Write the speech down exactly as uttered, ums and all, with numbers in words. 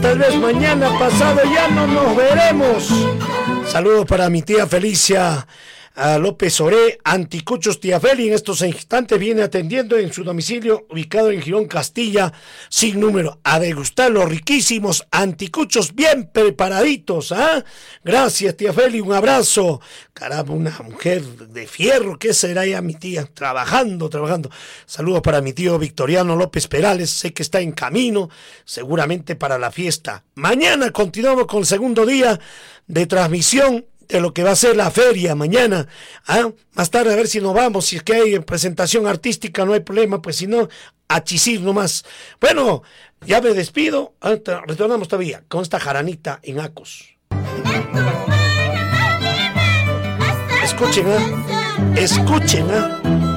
tal vez mañana pasado ya no nos veremos. Saludos para mi tía Felicia a López Oré, Anticuchos. Tía Feli en estos instantes viene atendiendo en su domicilio ubicado en Girón, Castilla, sin número, a degustar los riquísimos anticuchos bien preparaditos. ¿Ah? Gracias, tía Feli, un abrazo. Caramba, una mujer de fierro, ¿qué será ya mi tía? Trabajando, trabajando. Saludos para mi tío Victoriano López Perales, sé que está en camino, seguramente para la fiesta. Mañana continuamos con el segundo día de transmisión de lo que va a ser la feria mañana. ¿Ah? Más tarde a ver si nos vamos, si es que hay presentación artística no hay problema, pues si no, a chisir nomás. Bueno, ya me despido, retornamos todavía con esta jaranita en Acos. Escuchen, ¿eh? Escuchen, ¿eh?